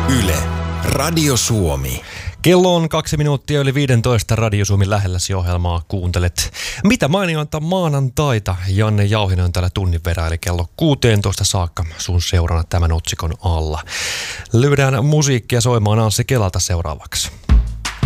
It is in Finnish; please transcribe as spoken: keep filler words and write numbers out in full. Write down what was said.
Yle, Radio Suomi. Kello on kaksi minuuttia yli viidentoista Radio Suomi lähelläsi ohjelmaa kuuntelet. Mitä mainionta maanantaita? Janne Jauhinen on täällä tunnin verran, eli kello kuusitoista saakka sun seurana tämän otsikon alla. Lyydään musiikkia soimaan Anssi Kelalta seuraavaksi.